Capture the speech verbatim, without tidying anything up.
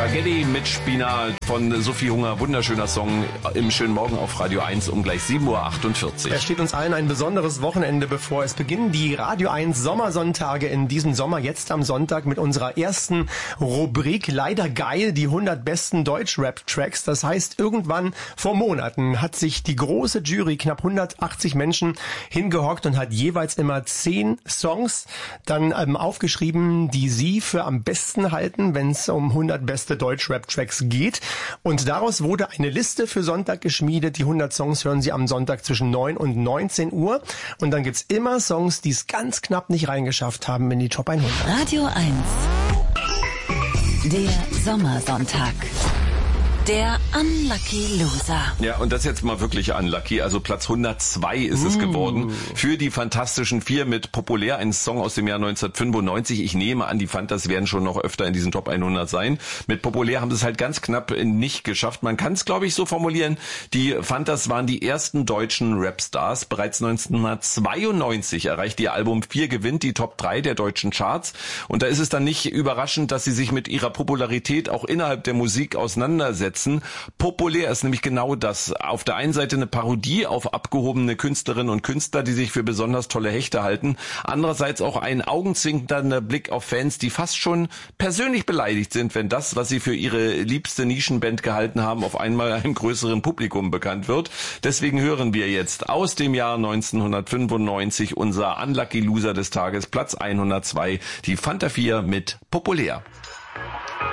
Spaghetti mit Spinat von Sophie Hunger. Wunderschöner Song im schönen Morgen auf Radio eins um gleich sieben Uhr achtundvierzig. Es steht uns allen ein besonderes Wochenende bevor. Es beginnen die Radio eins Sommersonntage in diesem Sommer, jetzt am Sonntag mit unserer ersten Rubrik. Leider geil, die hundert besten Deutsch-Rap-Tracks. Das heißt, irgendwann vor Monaten hat sich die große Jury, knapp hundertachtzig Menschen, hingehockt und hat jeweils immer zehn Songs dann ähm, aufgeschrieben, die sie für am besten halten, wenn es um hundert beste Deutsch-Rap-Tracks geht. Und daraus wurde eine Liste für Sonntag geschmiedet. Die hundert Songs hören Sie am Sonntag zwischen neun und neunzehn Uhr. Und dann gibt's immer Songs, die es ganz knapp nicht reingeschafft haben in die Top hundert. Radio eins. Der Sommersonntag. Der Unlucky Loser. Ja, und das jetzt mal wirklich unlucky. Also Platz hundertzwei ist es geworden für die Fantastischen Vier mit Populär, ein Song aus dem Jahr neunzehnhundertfünfundneunzig. Ich nehme an, die Fantas werden schon noch öfter in diesen Top hundert sein. Mit Populär haben sie es halt ganz knapp nicht geschafft. Man kann es, glaube ich, so formulieren. Die Fantas waren die ersten deutschen Rapstars. Bereits neunzehnhundertzweiundneunzig erreicht ihr Album Vier gewinnt die Top drei der deutschen Charts. Und da ist es dann nicht überraschend, dass sie sich mit ihrer Popularität auch innerhalb der Musik auseinandersetzen. Populär ist nämlich genau das. Auf der einen Seite eine Parodie auf abgehobene Künstlerinnen und Künstler, die sich für besonders tolle Hechte halten. Andererseits auch ein augenzwinkernder Blick auf Fans, die fast schon persönlich beleidigt sind, wenn das, was sie für ihre liebste Nischenband gehalten haben, auf einmal einem größeren Publikum bekannt wird. Deswegen hören wir jetzt aus dem Jahr neunzehnhundertfünfundneunzig unser Unlucky Loser des Tages, Platz hundertzwei, die Fanta vier mit Populär.